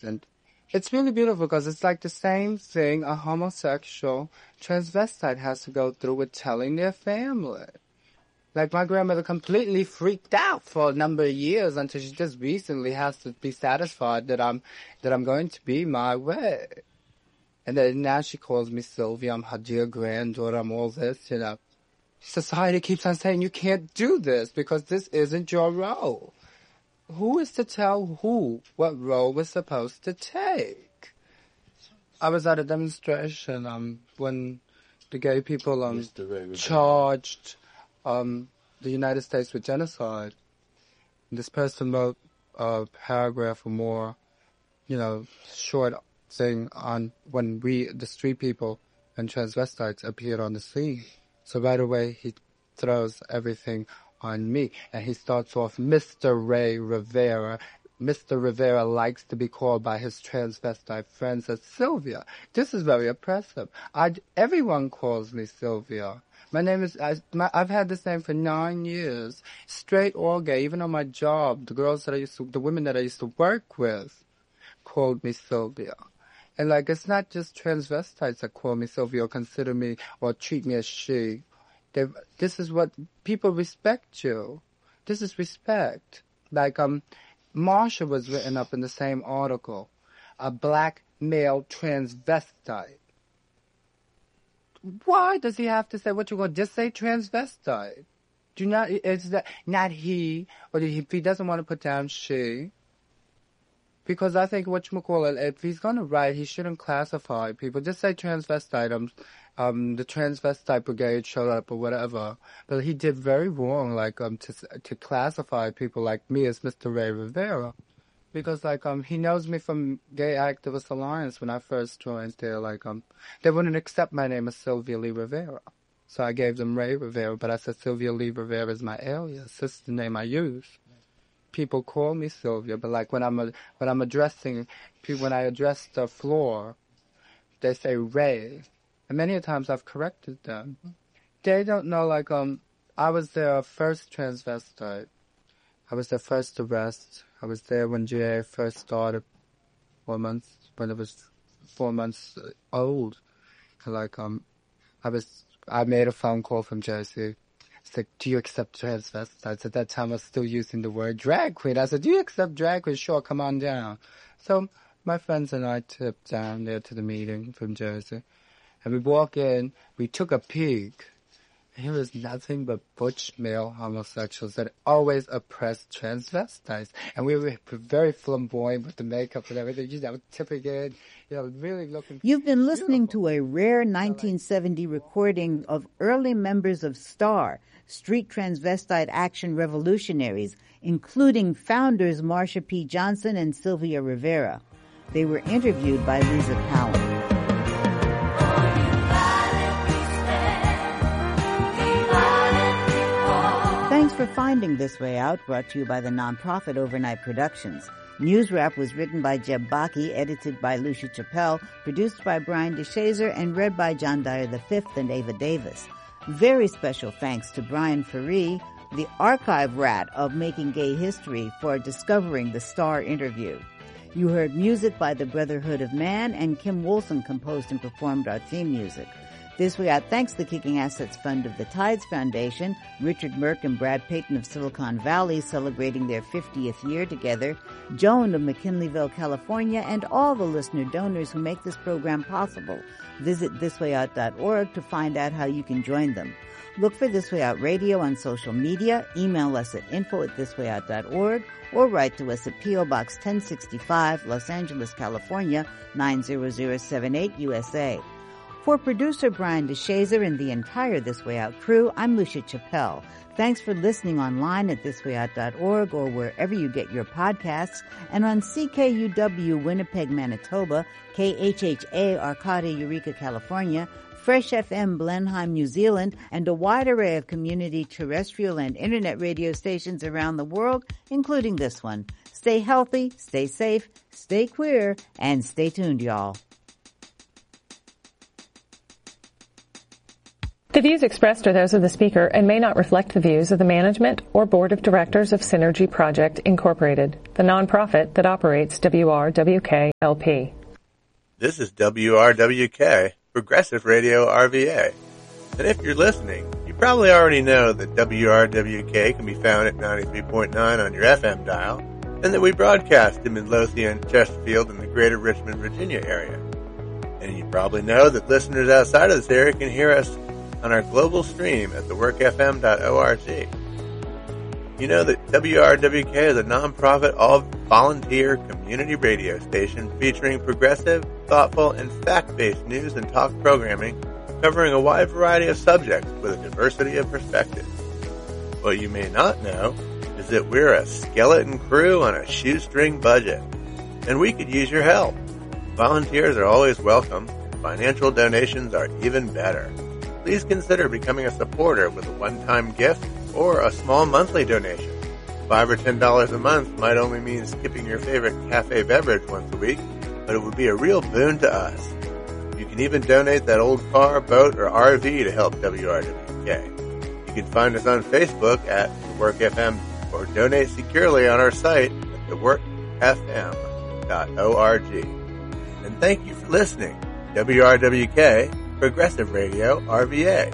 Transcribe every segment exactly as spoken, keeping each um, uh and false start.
And it's really beautiful because it's like the same thing a homosexual transvestite has to go through with telling their family. Like, my grandmother completely freaked out for a number of years until she just recently has to be satisfied that I'm that I'm going to be my way. And then now she calls me Sylvia. I'm her dear granddaughter. I'm all this, you know. Society keeps on saying you can't do this because this isn't your role. Who is to tell who what role we're supposed to take? I was at a demonstration um, when the gay people um, charged um, the United States with genocide. This person wrote a paragraph or more, you know, short thing on when we, the street people and transvestites, appeared on the scene. So right away he throws everything on me, and he starts off, Mister Ray Rivera. Mister Rivera likes to be called by his transvestite friends as Sylvia. This is very oppressive. I, everyone calls me Sylvia. My name is, I, my, I've had this name for nine years, straight or gay. Even on my job, the girls that I used to, the women that I used to work with called me Sylvia. And like, it's not just transvestites that call me Sylvia or consider me or treat me as she. They, this is what people respect you. This is respect. Like, um, Marsha was written up in the same article. A black male transvestite. Why does he have to say what you want? Just say transvestite. Do not, it's that, not he, or if he doesn't want to put down she. Because I think whatchamacallit, if he's going to write, he shouldn't classify people. Just say transvestite. Um, um, the transvestite brigade showed up or whatever. But he did very wrong, like, um, to to classify people like me as Mister Ray Rivera. Because, like, um, he knows me from Gay Activist Alliance when I first joined there. Like, um, they wouldn't accept my name as Sylvia Lee Rivera. So I gave them Ray Rivera, but I said Sylvia Lee Rivera is my alias. This is the name I use. People call me Sylvia, but like when I'm a, when I'm addressing people, when I address the floor, they say Ray, and many times I've corrected them. They don't know. Like um, I was their first transvestite. I was their first arrest. I was there when G A first started, four months when it was four months old. Like um, I was I made a phone call from Jersey. It's like, do you accept transvestites? At that time, I was still using the word drag queen. I said, do you accept drag queen? Sure, come on down. So my friends and I tipped down there to the meeting from Jersey. And we walk in, we took a peek. And here was nothing but butch male homosexuals that always oppressed transvestites. And we were very flamboyant with the makeup and everything. You know, tipping in, you know, really looking. You've been listening beautiful. to a rare nineteen seventy recording of early members of STAR, Street Transvestite Action Revolutionaries, including founders Marsha P. Johnson and Sylvia Rivera. They were interviewed by Lisa Cowan. Thanks for finding This Way Out, brought to you by the nonprofit Overnight Productions. News Wrap was written by Jeb Baki, edited by Lucia Chappelle, produced by Brian DeShazer, and read by John Dyer the fifth and Ava Davis. Very special thanks to Brian Ferree, the archive rat of Making Gay History, for discovering the STAR interview. You heard music by the Brotherhood of Man, and Kim Wilson composed and performed our theme music. This Way Out thanks the Kicking Assets Fund of the Tides Foundation, Richard Merck and Brad Payton of Silicon Valley celebrating their fiftieth year together, Joan of McKinleyville, California, and all the listener donors who make this program possible. Visit this way out dot org to find out how you can join them. Look for This Way Out Radio on social media, email us at info at this way out dot org, or write to us at P O. Box ten sixty-five, Los Angeles, California, nine zero zero seven eight, U S A. For producer Brian DeShazer and the entire This Way Out crew, I'm Lucia Chappelle. Thanks for listening online at this way out dot org or wherever you get your podcasts, and on C K U W Winnipeg, Manitoba, K H H A Arcata, Eureka, California, Fresh F M Blenheim, New Zealand, and a wide array of community terrestrial and internet radio stations around the world, including this one. Stay healthy, stay safe, stay queer, and stay tuned, y'all. The The views expressed are those of the speaker and may not reflect the views of the management or board of directors of Synergy Project Incorporated, the nonprofit that operates W R W K L P. This is W R W K, Progressive Radio R V A. And if you're listening, you probably already know that W R W K can be found at ninety-three point nine on your F M dial, and that we broadcast in Midlothian, Chesterfield, and the greater Richmond, Virginia area. And you probably know that listeners outside of this area can hear us on our global stream at the work f m dot org. You know that W R W K is a non-profit, all-volunteer community radio station featuring progressive, thoughtful, and fact-based news and talk programming covering a wide variety of subjects with a diversity of perspectives. What you may not know is that we're a skeleton crew on a shoestring budget, and we could use your help. Volunteers are always welcome, and financial donations are even better. Please consider becoming a supporter with a one-time gift or a small monthly donation. Five or ten dollars a month might only mean skipping your favorite cafe beverage once a week, but it would be a real boon to us. You can even donate that old car, boat, or R V to help W R W K. You can find us on Facebook at The Work F M or donate securely on our site at the work f m dot org. And thank you for listening. W R W K, Progressive Radio R V A.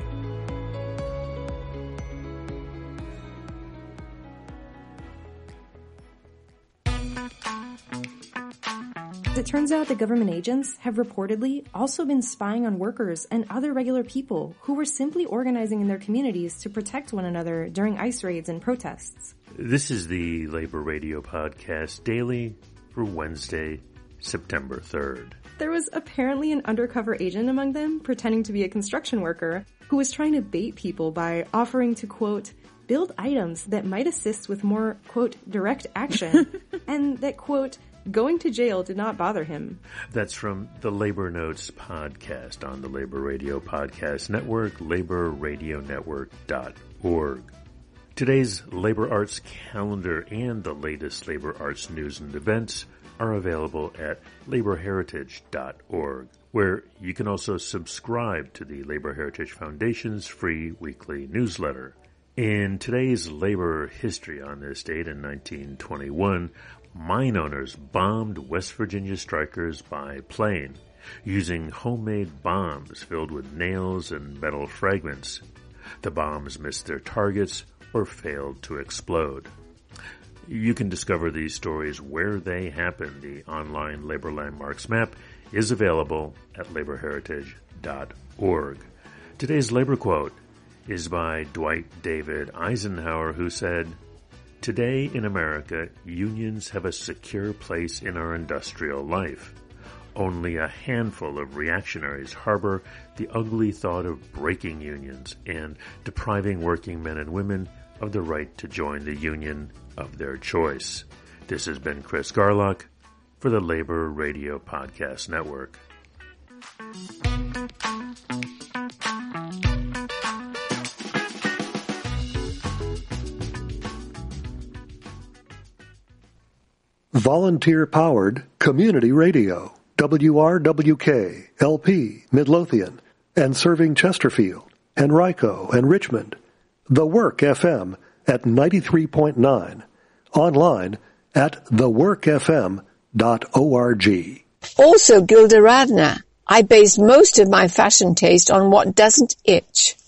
It turns out that government agents have reportedly also been spying on workers and other regular people who were simply organizing in their communities to protect one another during ICE raids and protests. This is the Labor Radio Podcast Daily for Wednesday, September third. There was apparently an undercover agent among them pretending to be a construction worker who was trying to bait people by offering to, quote, build items that might assist with more, quote, direct action, and that, quote, going to jail did not bother him. That's from the Labor Notes podcast on the Labor Radio Podcast Network, labor radio network dot org. Today's Labor Arts calendar and the latest Labor Arts news and events are available at labor heritage dot org, where you can also subscribe to the Labor Heritage Foundation's free weekly newsletter. In today's labor history on this date in nineteen twenty-one, mine owners bombed West Virginia strikers by plane using homemade bombs filled with nails and metal fragments. The bombs missed their targets or failed to explode. You can discover these stories where they happened. The online Labor Landmarks map is available at labor heritage dot org. Today's labor quote is by Dwight David Eisenhower, who said, "Today in America, unions have a secure place in our industrial life. Only a handful of reactionaries harbor the ugly thought of breaking unions and depriving working men and women of the right to join the union of their choice." This has been Chris Garlock for the Labor Radio Podcast Network. Volunteer-powered community radio, W R W K, L P, Midlothian, and serving Chesterfield, Henrico, and Richmond. The Work F M at ninety-three point nine. Online at the work f m dot org. Also, Gilda Radner. I based most of my fashion taste on what doesn't itch.